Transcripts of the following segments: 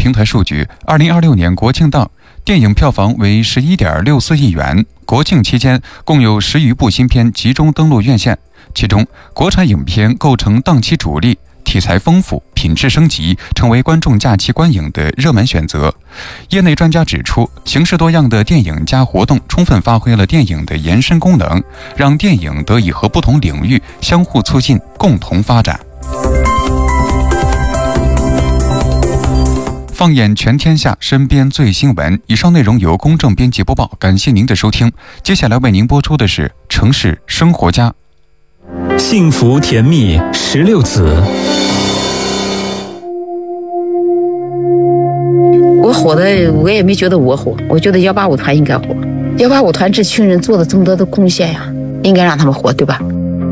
平台数据，2026年国庆档电影票房为11.64亿元，国庆期间共有10余部新片集中登陆院线，其中国产影片构成档期主力，题材丰富，品质升级，成为观众假期观影的热门选择。业内专家指出，形式多样的电影加活动充分发挥了电影的延伸功能，让电影得以和不同领域相互促进，共同发展。放眼全天下，身边最新闻。以上内容由公正编辑播报，感谢您的收听。接下来为您播出的是城市生活家。 幸福甜蜜16子。 我火的，我也没觉得我火，我觉得185团应该火。185团这群人做了这么多的贡献呀，应该让他们火，对吧？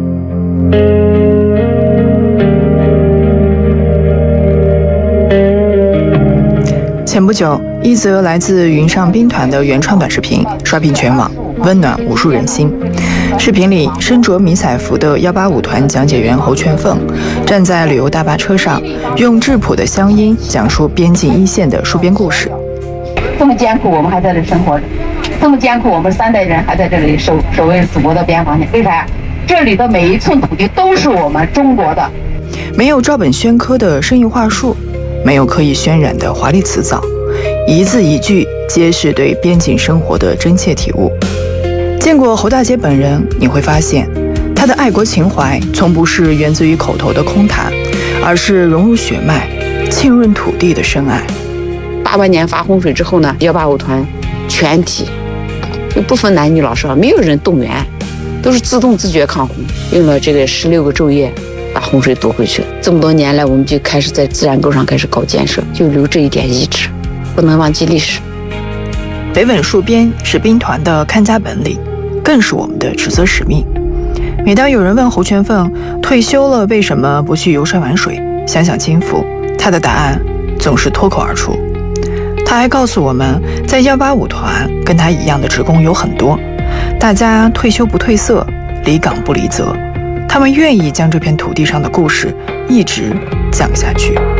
前不久，一则来自云上兵团的原创短视频刷屏全网，温暖无数人心。视频里，身着迷彩服的185团讲解员侯全凤站在旅游大巴车上，用质朴的乡音讲述边境一线的戍边故事。 这么艰苦，我们还在这生活着；这么艰苦，我们3代人还在这里守卫祖国的边防线。为啥？这里的每一寸土地都是我们中国的。 没有照本宣科的生意话术，没有刻意渲染的华丽辞藻，一字一句皆是对边境生活的真切体悟。见过侯大姐本人，你会发现她的爱国情怀从不是源自于口头的空谈，而是融入血脉，浸润土地的深爱。 88年发洪水之后呢，185团全体就不分男女老少，没有人动员，都是自动自觉抗洪，用了这个16个昼夜把洪水夺回去了。这么多年来，我们就开始在自然沟上开始搞建设，就留这一点遗址，不能忘记历史。 北稳戍边是兵团的看家本领，更是我们的职责使命。每当有人问侯全凤退休了为什么不去游山玩水，享享清福，他的答案总是脱口而出。他还告诉我们，在185团跟他一样的职工有很多，大家退休不褪色，离岗不离责，他们愿意将这片土地上的故事一直讲下去。